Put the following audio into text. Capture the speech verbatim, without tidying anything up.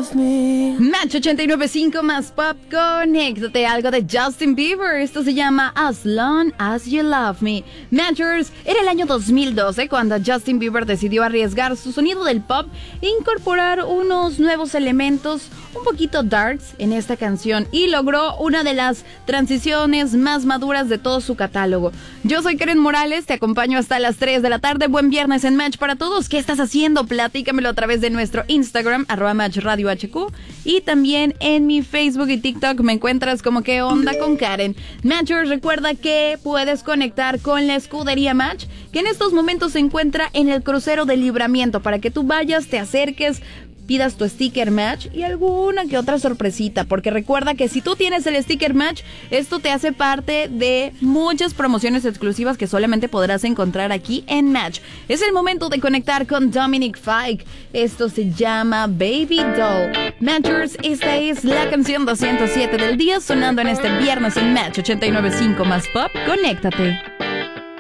love me. Match ochenta y nueve punto cinco más pop, conéctate, algo de Justin Bieber. Esto se llama As Long As You Love Me. Matchers, era el año dos mil doce cuando Justin Bieber decidió arriesgar su sonido del pop e incorporar unos nuevos elementos un poquito darks en esta canción y logró una de las transiciones más maduras de todo su catálogo. Yo soy Karen Morales, te acompaño hasta las tres de la tarde. Buen viernes en Match para todos. ¿Qué estás haciendo? Platícamelo a través de nuestro Instagram, arroba Match Radio H Q, y también en mi Facebook y TikTok me encuentras como ¿Qué onda con Karen? Matchers, recuerda que puedes conectar con la escudería Match, que en estos momentos se encuentra en el crucero de Libramiento, para que tú vayas, te acerques, pidas tu sticker Match y alguna que otra sorpresita, porque recuerda que si tú tienes el sticker Match, esto te hace parte de muchas promociones exclusivas que solamente podrás encontrar aquí en Match. Es el momento de conectar con Dominic Fike. Esto se llama Baby Doll. Matchers, esta es la canción doscientos siete del día, sonando en este viernes en Match ochenta y nueve punto cinco más pop. Conéctate.